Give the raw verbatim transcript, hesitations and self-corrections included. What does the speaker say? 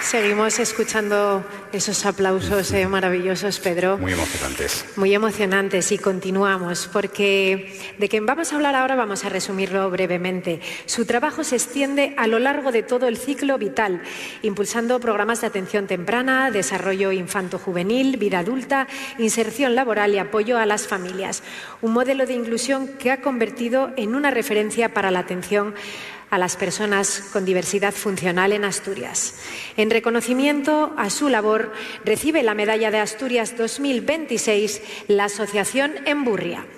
Seguimos escuchando esos aplausos eh, maravillosos, Pedro. Muy emocionantes. Muy emocionantes, y continuamos, porque de quien vamos a hablar ahora vamos a resumirlo brevemente. Su trabajo se extiende a lo largo de todo el ciclo vital, impulsando programas de atención temprana, desarrollo infanto-juvenil, vida adulta, inserción laboral y apoyo a las familias. Un modelo de inclusión que ha convertido en una referencia para la atención a las personas con diversidad funcional en Asturias. En reconocimiento a su labor, recibe la Medalla de Asturias dos mil veintiséis la Asociación Emburria.